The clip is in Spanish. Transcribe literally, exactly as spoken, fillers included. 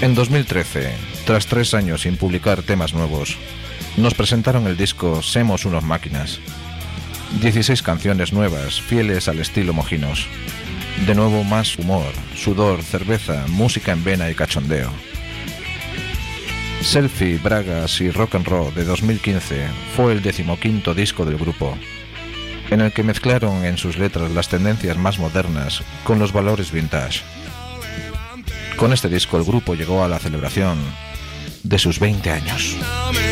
En dos mil trece, tras tres años sin publicar temas nuevos, nos presentaron el disco Semos unos máquinas. dieciséis canciones nuevas, fieles al estilo Mojinos. De nuevo más humor, sudor, cerveza, música en vena y cachondeo. Selfie, Bragas y Rock and Roll de dos mil quince fue el decimoquinto disco del grupo, en el que mezclaron en sus letras las tendencias más modernas con los valores vintage. Con este disco el grupo llegó a la celebración de sus veinte años.